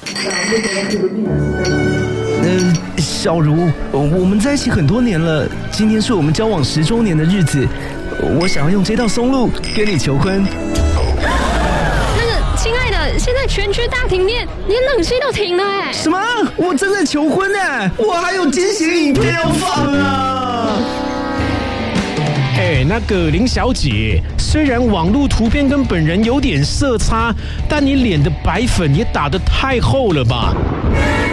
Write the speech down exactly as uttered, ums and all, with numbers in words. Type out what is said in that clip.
呃，小茹，我们在一起很多年了，今天是我们交往十周年的日子，我想要用这道松露跟你求婚。 那个，亲爱的，现在全区大停电，连冷气都停了哎。 什么？我正在求婚呢，我还有惊喜影片要放啊！ 哎，那个林小姐，虽然网络图片跟本人有点色差，但你脸的白粉也打得太厚了吧？